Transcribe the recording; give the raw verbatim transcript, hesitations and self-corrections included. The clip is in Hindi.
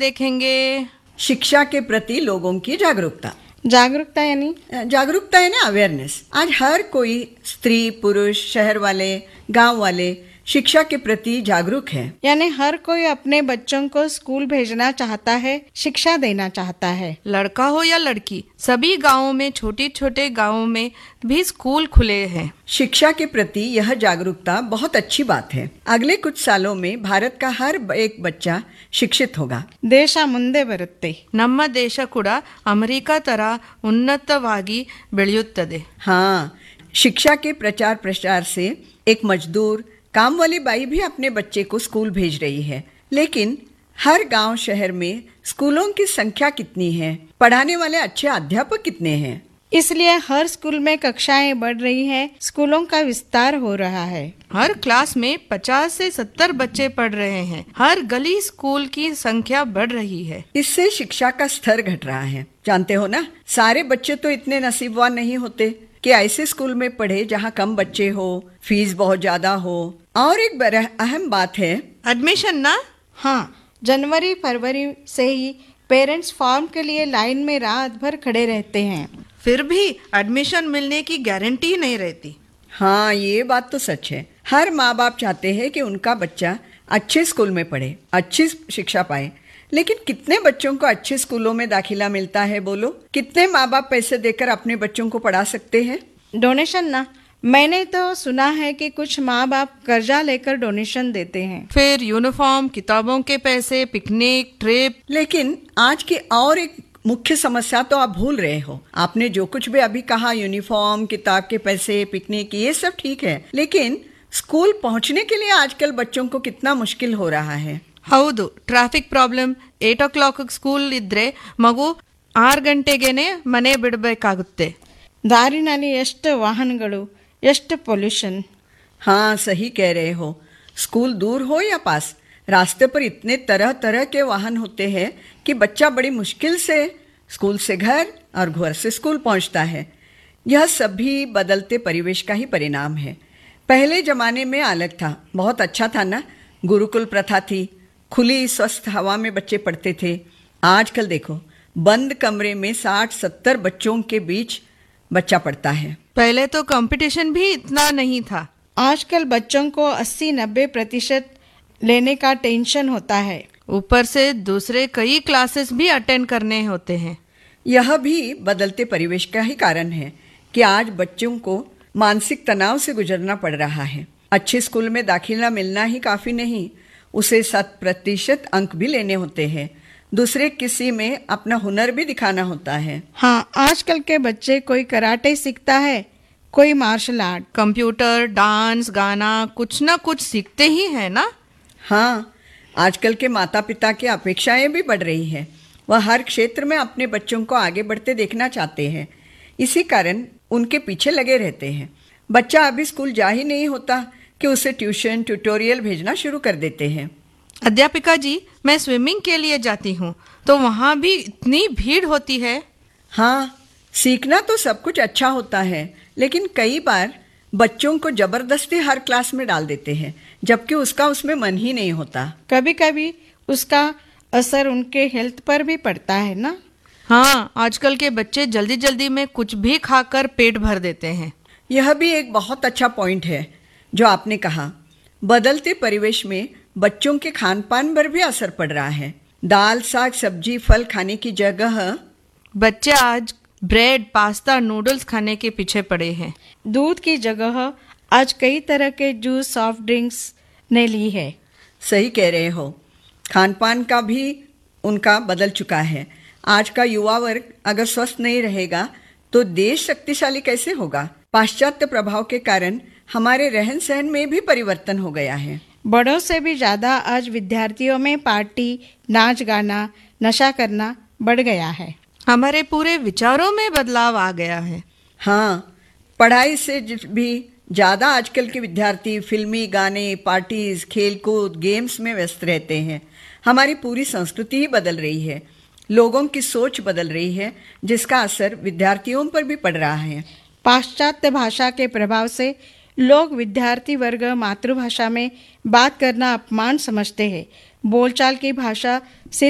देखेंगे शिक्षा के प्रति लोगों की जागरूकता। जागरूकता यानी जागरूकता है ना, अवेयरनेस। आज हर कोई, स्त्री पुरुष, शहर वाले, गांव वाले, शिक्षा के प्रति जागरूक है। यानी हर कोई अपने बच्चों को स्कूल भेजना चाहता है, शिक्षा देना चाहता है। लड़का हो या लड़की, सभी गांवों में, छोटे छोटे गांवों में भी स्कूल खुले हैं। शिक्षा के प्रति यह जागरूकता बहुत अच्छी बात है। अगले कुछ सालों में भारत का हर एक बच्चा शिक्षित होगा। ದೇಶ ಮುಂದೆ ಬರುತ್ತೆ। ನಮ್ಮ ದೇಶ ಕೂಡ ಅಮೆರಿಕ ತರ ಉನ್ನತವಾಗಿ ಬೆಳೆಯುತ್ತದೆ। हाँ, शिक्षा के प्रचार प्रसार से एक मजदूर, काम वाली बाई भी अपने बच्चे को स्कूल भेज रही है। लेकिन हर गांव शहर में स्कूलों की संख्या कितनी है, पढ़ाने वाले अच्छे अध्यापक कितने हैं? इसलिए हर स्कूल में कक्षाएं बढ़ रही हैं, स्कूलों का विस्तार हो रहा है। हर क्लास में पचास से सत्तर बच्चे पढ़ रहे हैं। हर गली स्कूल की संख्या बढ़ रही है। इससे शिक्षा का स्तर घट रहा है। जानते हो ना, सारे बच्चे तो इतने नसीबवान नहीं होते कि ऐसे स्कूल में पढ़े जहाँ कम बच्चे हो, फीस बहुत ज्यादा हो। और एक बड़ा अहम बात है एडमिशन ना। हाँ, जनवरी फरवरी से ही पेरेंट्स फॉर्म के लिए लाइन में रात भर खड़े रहते हैं, फिर भी एडमिशन मिलने की गारंटी नहीं रहती। हाँ, ये बात तो सच है। हर माँ बाप चाहते हैं कि उनका बच्चा अच्छे स्कूल में पढ़े, अच्छी शिक्षा पाए। लेकिन कितने बच्चों को अच्छे स्कूलों में दाखिला मिलता है बोलो? कितने माँ बाप पैसे देकर अपने बच्चों को पढ़ा सकते हैं? डोनेशन ना। मैंने तो सुना है कि कुछ माँ बाप कर्जा लेकर डोनेशन देते हैं। फिर यूनिफॉर्म, किताबों के पैसे, पिकनिक, ट्रिप। लेकिन आज की और एक मुख्य समस्या तो आप भूल रहे हो। आपने जो कुछ भी अभी कहा, यूनिफॉर्म, किताब के पैसे, पिकनिक, ये सब ठीक है, लेकिन स्कूल पहुंचने के लिए आजकल बच्चों को कितना मुश्किल हो रहा है। ಹೌದು, ಟ್ರಾಫಿಕ್ ಪ್ರಾಬ್ಲಮ್। ಏಟ್ ಓ ಕ್ಲಾಕ್ ಸ್ಕೂಲ್ ಇದ್ರೆ ಮಗು ಆರು ಗಂಟೆಗೆನೆ ಮನೆ ಬಿಡಬೇಕಾಗುತ್ತೆ। ದಾರಿನಲ್ಲಿ ಎಷ್ಟು ವಾಹನಗಳು, ಎಷ್ಟು ಪೊಲ್ಯೂಷನ್। हाँ, सही कह रहे हो। स्कूल दूर हो या पास, रास्ते पर इतने तरह तरह के वाहन होते हैं कि बच्चा बड़ी मुश्किल से स्कूल से घर और घर से स्कूल पहुंचता है। यह सभी बदलते परिवेश का ही परिणाम है। पहले जमाने में अलग था, बहुत अच्छा था ना। गुरुकुल प्रथा थी, खुली स्वस्थ हवा में बच्चे पढ़ते थे। आजकल देखो, बंद कमरे में साठ सत्तर बच्चों के बीच बच्चा पढ़ता है। पहले तो कंपटीशन भी इतना नहीं था। आजकल बच्चों को अस्सी नब्बे प्रतिशत लेने का टेंशन होता है। ऊपर से दूसरे कई क्लासेस भी अटेंड करने होते हैं। यह भी बदलते परिवेश का ही कारण है कि आज बच्चों को मानसिक तनाव से गुजरना पड़ रहा है। अच्छे स्कूल में दाखिला मिलना ही काफी नहीं, उसे शत प्रतिशत अंक भी लेने होते हैं। दूसरे किसी में अपना हुनर भी दिखाना होता है। हाँ, आजकल के बच्चे कोई कराटे सीखता है, कोई मार्शल आर्ट, कंप्यूटर, डांस, गाना, कुछ ना कुछ सीखते ही है ना। हाँ, आजकल के माता पिता की अपेक्षाएं भी बढ़ रही है। वह हर क्षेत्र में अपने बच्चों को आगे बढ़ते देखना चाहते हैं। इसी कारण उनके पीछे लगे रहते हैं। बच्चा अभी स्कूल जा ही नहीं होता कि उसे ट्यूशन, ट्यूटोरियल भेजना शुरू कर देते हैं। अध्यापिका जी, मैं स्विमिंग के लिए जाती हूँ, तो वहाँ भी इतनी भीड़ होती है। हाँ, सीखना तो सब कुछ अच्छा होता है, लेकिन कई बार बच्चों को जबरदस्ती हर क्लास में डाल देते हैं, जबकि उसका उसमें मन ही नहीं होता। कभी कभी उसका असर उनके हेल्थ पर भी पड़ता है ना। हाँ, आजकल के बच्चे जल्दी जल्दी में कुछ भी खाकर पेट भर देते हैं। यह भी एक बहुत अच्छा पॉइंट है जो आपने कहा। बदलते परिवेश में बच्चों के खान पान पर भी असर पड़ रहा है। दाल, साग, सब्जी, फल खाने की जगह बच्चे आज ब्रेड, पास्ता, नूडल्स खाने के पीछे पड़े हैं। दूध की जगह आज कई तरह के जूस, सॉफ्ट ड्रिंक्स ने ली है। सही कह रहे हो, खान पान का भी उनका बदल चुका है। आज का युवा वर्ग अगर स्वस्थ नहीं रहेगा तो देश शक्तिशाली कैसे होगा? पाश्चात्य प्रभाव के कारण हमारे रहन सहन में भी परिवर्तन हो गया है। बड़ों से भी ज्यादा आज विद्यार्थियों में पार्टी, नाच गाना, नशा करना बढ़ गया है। हमारे पूरे विचारों में बदलाव आ गया है। हाँ, पढ़ाई से भी ज्यादा आजकल के विद्यार्थी फिल्मी गाने, पार्टीज, खेलकूद, गेम्स में व्यस्त रहते हैं। हमारी पूरी संस्कृति ही बदल रही है। लोगों की सोच बदल रही है, जिसका असर विद्यार्थियों पर भी पड़ रहा है। पाश्चात्य भाषा के प्रभाव से लोग विद्यार्थी वर्ग मातृभाषा में बात करना अपमान समझते हैं। बोलचाल की भाषा